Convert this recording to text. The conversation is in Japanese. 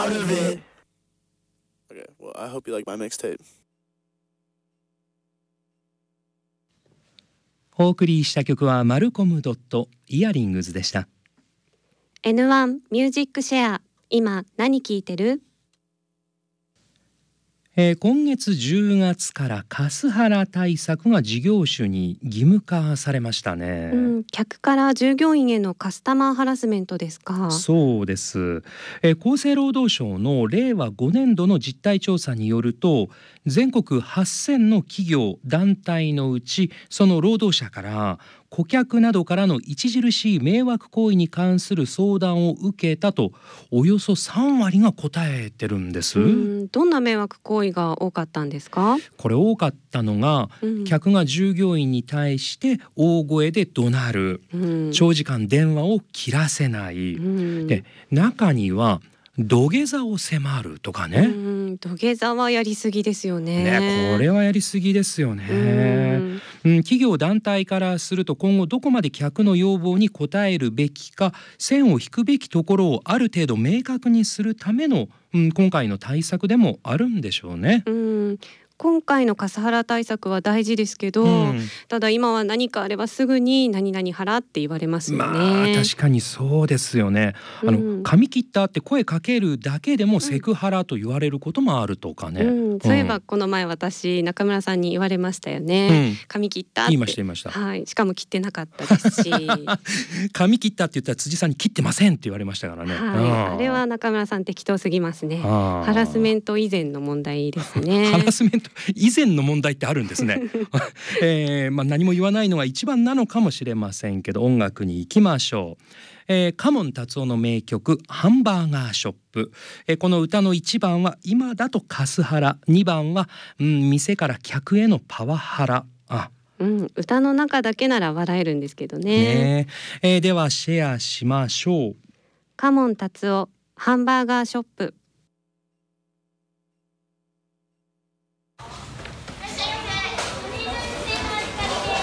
part of it. Okay, well, I hope you like my mixtape. お送りした曲はマルコムドットイヤリングズでした。 N1 ミュージックシェア、今何聞いてる？ 今月10月からカスハラ対策が事業主に義務化されましたね。 客から従業員へのカスタマーハラスメントですか？ そうです。厚生労働省の令和5年度の実態調査によると、全国8000の企業団体のうち、その労働者から顧客などからの著しい迷惑行為に関する相談を受けたと、およそ3割が答えてるんです。 どんな迷惑行為が多かったんですか？ これ多かったのが、客が従業員に対して大声で怒鳴る、長時間電話を切らせない、で中には土下座を迫るとかね。 土下座はやりすぎですよね。 これはやりすぎですよね。企業団体からすると、今後どこまで客の要望に応えるべきか、線を引くべきところをある程度明確にするための、今回の対策でもあるんでしょうね。 今回のカスハラ対策は大事ですけど、ただ今は何かあればすぐに何々ハラって言われますよね。 確かにそうですよね。髪切ったって声かけるだけでもセクハラと言われることもあるとかね。 そういえばこの前私中村さんに言われましたよね。髪切ったって言いました。 はい、しかも切ってなかったですし髪切ったって言ったら辻さんに切ってませんって言われましたからね。 あれは中村さん適当すぎますね。ハラスメント以前の問題ですね。 ハラスメント以前の問題ってあるんですね。何も言わないのが一番なのかもしれませんけど、音楽に行きましょう。嘉門達夫の名曲ハンバーガーショップ。この歌の1番は今だとカスハラ、2番は、店から客へのパワハラ。 歌の中だけなら笑えるんですけどね。 ではシェアしましょう。 嘉門達夫ハンバーガーショップ。